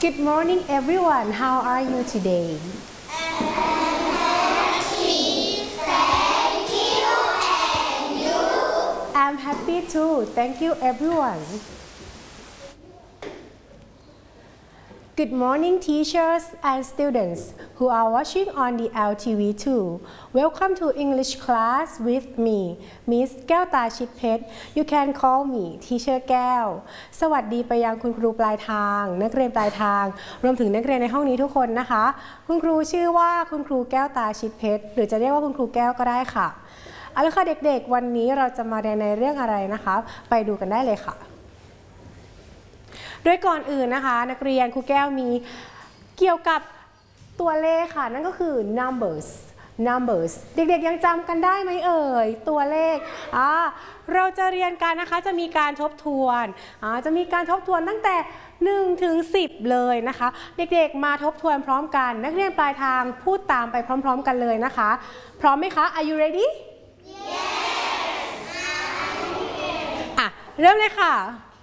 Good morning everyone. How are you today? Thank you, and you? I'm happy too. Thank you everyone. Good morning teachers and students who are watching on the LTV2. Welcome to English class with me, Miss แก้วตาชิดเพชร You can call me Teacher แก้ว สวัสดีไปยังคุณครูปลายทางนักเรียนปลายทางรวมถึงนักเรียนในห้องนี้ทุกคนนะคะคุณครูชื่อว่าคุณครูแก้วตาชิดเพชรหรือจะเรียกว่าคุณครูแก้วก็ได้ค่ะเอาละค่ะเด็กๆวันนี้เราจะมาเรียนในเรื่องอะไรนะคะไปดูกันได้เลยค่ะโดยก่อนอื่นนะคะนักเรียนครูแก้วมีเกี่ยวกับตัวเลขค่ะนั่นก็คือ numbers เด็กๆยังจำกันได้ไหมเอ่ยตัวเลขเราจะเรียนกันนะคะจะมีการทบทวนจะมีการทบทวนตั้งแต่1 ถึง 10เลยนะคะเด็กๆมาทบทวนพร้อมกันนักเรียนปลายทางพูดตามไปพร้อมๆกันเลยนะคะพร้อมไหมคะ Are you ready? Yes. เริ่มเลยค่ะ